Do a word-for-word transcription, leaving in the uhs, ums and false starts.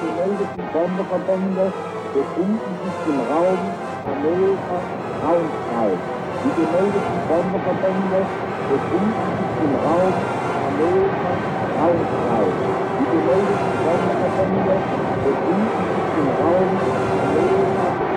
gemeldeten Sonderverbände befinden sich im Raum Amerika Braunschweig. Die gemeldeten Sonderverbände befinden sich im Raum Amerika Braunschweig. Die gemeldeten Sonderverbände befinden sich im Raum Amerika